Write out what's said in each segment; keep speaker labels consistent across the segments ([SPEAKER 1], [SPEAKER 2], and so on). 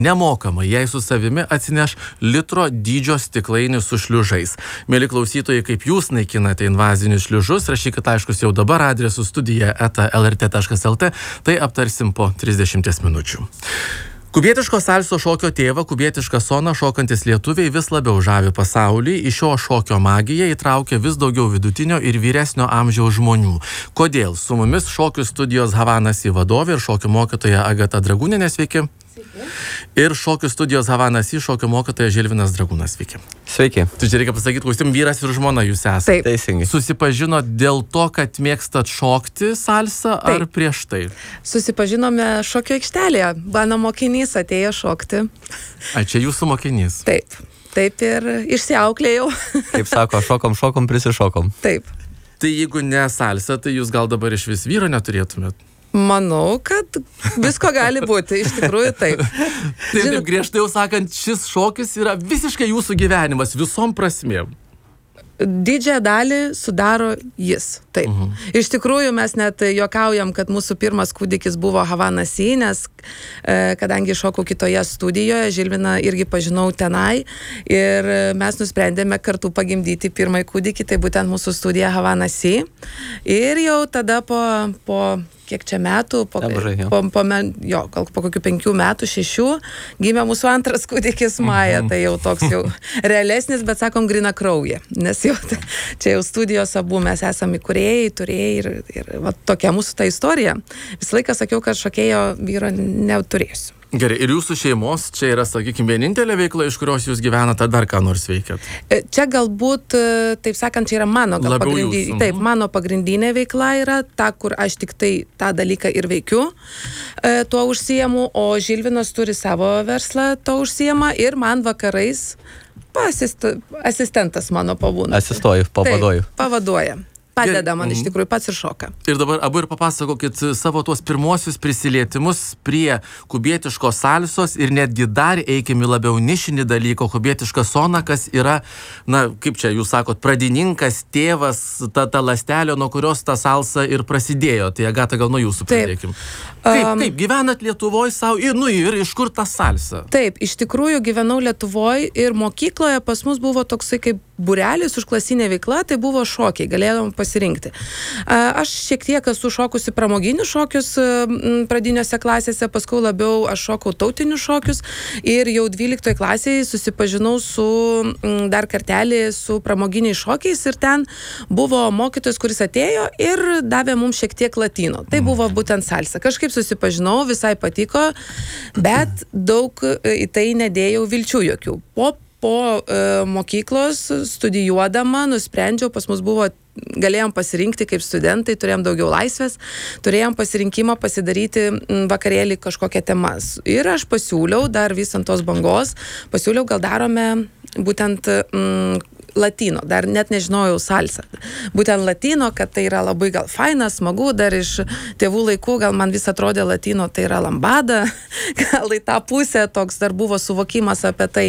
[SPEAKER 1] nemokamai jei su savimi atsineš litro dydžio stiklainį su šliužais. Mėly klausytojai, kaip jūs naikinate invazinius šliužus, rašykit laiškus jau dabar adresu studija@lrt.lt, tai aptarsim po 30 minučių. Kubietiško salso šokio tėvą, kubietišką soną šokantis lietuviai vis labiau žavi pasaulį, į šio šokio magiją įtraukia vis daugiau vidutinio ir vyresnio amžiaus žmonių. Kodėl? Su mumis šokių studijos Havanas į vadovę ir šokių mokytoja Agata Dragūnienė, sveiki. Ir šokių studijos Havanas į šokių mokytoja Žilvinas Dragūnas, sveiki.
[SPEAKER 2] Sveiki.
[SPEAKER 1] Tai čia reikia pasakyti, klausim, vyras ir žmona jūs esate.
[SPEAKER 2] Taip, teisingai.
[SPEAKER 1] Susipažinot dėl to, kad mėgstat šokti salsą ar prieš tai?
[SPEAKER 3] Susipažinome šokio aikštelėje. Mano mokinys atėjo šokti.
[SPEAKER 1] A, čia jūsų mokinys?
[SPEAKER 3] Taip ir išsiauklėjau.
[SPEAKER 2] Kaip sako, šokom, prisišokom.
[SPEAKER 3] Taip.
[SPEAKER 1] Tai jeigu ne salsa, tai jūs gal dabar iš vis vyro neturėtumėt?
[SPEAKER 3] Manau, kad visko gali būti, iš tikrųjų taip.
[SPEAKER 1] Taip, griežtai jau sakant, šis šokis yra visiškai jūsų gyvenimas, visom prasmėm.
[SPEAKER 3] Didžiąją dalį sudaro jis. Taip. Iš tikrųjų mes net juokaujam, kad mūsų pirmas kūdikis buvo Havanas į, nes kadangi šokau kitoje studijoje, Žilviną irgi pažinau tenai ir mes nusprendėme kartu pagimdyti pirmąjį kūdikį, tai būtent mūsų studija Havanas į. Ir jau tada po kiek čia metų, gal po kokių 5 metų, 6, gimė mūsų antras kūdikis Maja, tai jau toks jau realesnis, bet sakom grina krauja, nes jau čia jau studijos abu mes esame įkūrėjai, turėjai ir va, tokia mūsų ta istorija. Visą laiką sakiau, kad šokėjo vyro neturėsiu.
[SPEAKER 1] Gerai, ir jūsų šeimos čia yra, sakykime, vienintelė veikla, iš kurios jūs gyvenate, dar ką nors veikiat?
[SPEAKER 3] Čia galbūt, taip sakant, čia yra mano mano pagrindinė veikla yra ta, kur aš tik tai tą dalyką ir veikiu, tuo užsiemu, o Žilvinas turi savo verslą, to užsiema ir man vakarais asistentas mano pabūna.
[SPEAKER 2] Asistuoju, pavaduoju.
[SPEAKER 3] Taip, pavaduoja. Padeda man iš tikrųjų, pats ir šoka.
[SPEAKER 1] Ir dabar abu ir papasakokit savo tuos pirmuosius prisilietimus prie kubietiškos salsos ir netgi dar eikime labiau nišinį dalyką, kubietišką soną, kas yra, na, kaip čia jūs sakot, pradininkas, tėvas, ta lastelė, nuo kurios ta salsa ir prasidėjo. Tai Agata, gal nuo jūsų pradėkim. Kaip gyvenat Lietuvoje savo ir iš kur ta salsa?
[SPEAKER 3] Taip, iš tikrųjų gyvenau Lietuvoje ir mokykloje pas mus buvo toksai kaip būrelis, užklasinė veikla, tai buvo šokiai, galėjom pasirinkti. Aš šiek tiek esu šokusi pramoginius šokius pradiniuose klasėse, paskui labiau aš šokau tautinius šokius ir jau 12 klasėje susipažinau dar kartelį su pramoginiais šokiais ir ten buvo mokytojas, kuris atėjo ir davė mums šiek tiek latino. Tai buvo būtent salsa. Kažkaip susipažinau, visai patiko, bet daug į tai nedėjau vilčių jokių. Po mokyklos studijuodama nusprendžiau, pas mus galėjom pasirinkti kaip studentai, turėjom daugiau laisvės, turėjom pasirinkimą pasidaryti vakarėlį kažkokią temas. Ir aš pasiūliau, dar vis ant tos bangos, gal darome būtent latino, dar net nežinojau salsą. Būtent latino, kad tai yra labai gal fainas, smagu, dar iš tėvų laikų gal man vis atrodė latino, tai yra lambada, gal į tą pusę toks dar buvo suvokimas apie tai.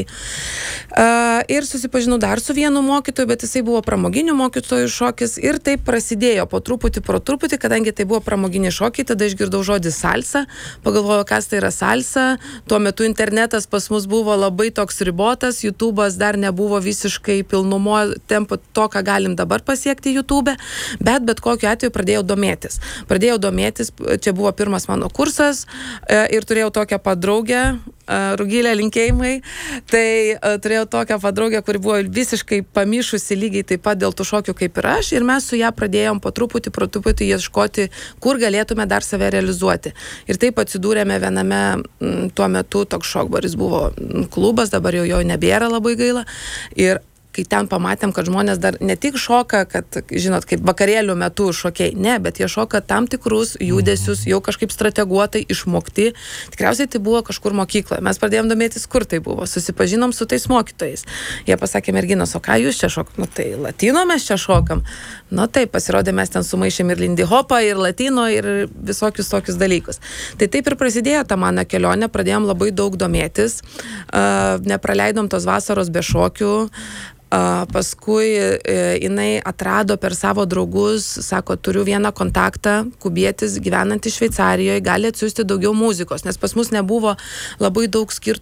[SPEAKER 3] Ir susipažinau dar su vienu mokytoju, bet jisai buvo pramoginių mokytojų šokis ir taip prasidėjo po truputį, kadangi tai buvo pramoginiai šokiai, tada išgirdau žodį salsa, pagalvojau, kas tai yra salsa, tuo metu internetas pas mus buvo labai toks ribotas, YouTube'as dar nebuvo visiškai pilnumo tempo to, ką galim dabar pasiekti YouTube, bet kokiu atveju pradėjau domėtis, čia buvo pirmas mano kursas ir turėjau tokią padraugę, Rugilė, linkėjimai, tai turėjau tokią padraugę, kuri buvo visiškai pamišusi lygiai taip pat dėl tų šokių kaip ir aš ir mes su ją pradėjom po truputį ieškoti, kur galėtume dar save realizuoti. Ir taip atsidūrėme viename tuo metu toks šokbaris buvo klubas, dabar jau jo nebėra, labai gaila. Ir kai ten pamatėm, kad žmonės dar ne tik šoka, kad, žinot, kaip vakarėlių metu šokiai, ne, bet jie šoka tam tikrus judesius, jau kažkaip strateguotai, išmokti. Tikriausiai tai buvo kažkur mokykloje. Mes pradėjom domėtis, kur tai buvo. Susipažinom su tais mokytojais. Jie pasakė, merginos, o ką jūs čia šokam? Tai latino mes čia šokam. Taip, pasirodė, mes ten sumaišėm ir lindy hopą, ir latino, ir visokius tokius dalykus. Tai taip ir prasidėjo ta mano kelionė, pradėjom labai daug domėtis, nepraleidom tos vasaros be šokių. Paskui jinai atrado per savo draugus, sako, turiu vieną kontaktą, kubietis gyvenantis Šveicarijoje, gali atsiųsti daugiau muzikos, nes pas mus nebuvo labai daug skirtumų